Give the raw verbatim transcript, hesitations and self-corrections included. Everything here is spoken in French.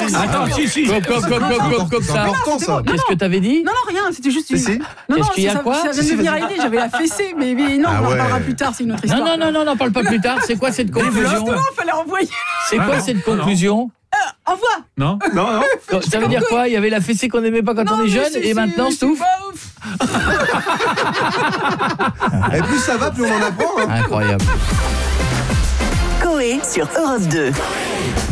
si. Attends, si, si. Comme, comme, comme, comme, comme, comme C'est ça. important ça. Qu'est-ce que t'avais dit? Non, non, rien, c'était juste une... Si, si. Non, non, Qu'est-ce qu'il y a, ça, quoi ça vient de Si, me venir à vas-y. l'idée, j'avais la fessée, mais, mais non, Ah on en ouais. parlera plus tard, c'est une autre Non, histoire. non, non, non, non, parle pas plus tard. C'est quoi cette conclusion? Justement, il fallait envoyer. C'est Ah quoi non, cette non, non. conclusion? Envoie. Non. Non, non. Ça veut dire quoi? Il y avait la fessée qu'on n'aimait pas quand Non, on est mais jeune c'est- et c'est- maintenant, c'est Stouff? pas ouf. Et plus ça va, plus on en apprend. hein. Incroyable. Coé sur Europe deux.